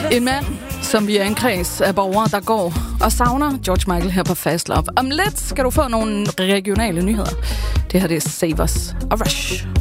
En mand, som vi er en kreds af borgere, der går og savner George Michael her på Fast Love. Om lidt skal du få nogle regionale nyheder. Det her det er Save Us og Rush.